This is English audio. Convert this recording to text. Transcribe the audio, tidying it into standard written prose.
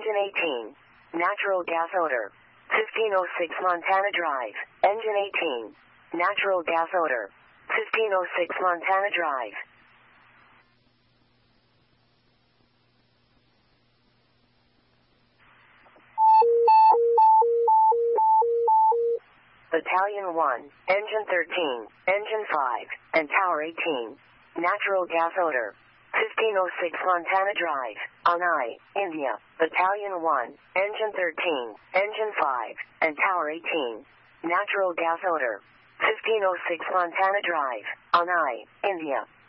Engine 18. Natural gas odor. 1506 Montana Drive. Engine 18. Natural gas odor. 1506 Montana Drive. Battalion 1, Engine 13, Engine 5, and Tower 18. Natural gas odor. 1506 Montana Drive, Anai, India. Battalion 1, Engine 13, Engine 5, and Tower 18. Natural gas odor. 1506 Montana Drive, Anai, India.